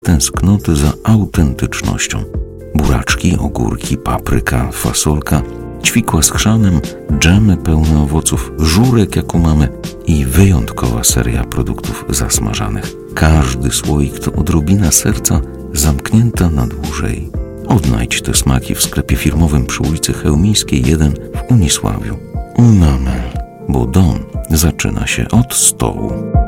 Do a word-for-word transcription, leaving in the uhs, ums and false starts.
tęsknoty za autentycznością. Buraczki, ogórki, papryka, fasolka, ćwikła z chrzanem, dżemy pełne owoców, żurek jak u mamy i wyjątkowa seria produktów zasmażanych. Każdy słoik to odrobina serca zamknięta na dłużej. Odnajdź te smaki w sklepie firmowym przy ulicy Chełmińskiej jeden w Unisławiu. Unamel, bo dom zaczyna się od stołu.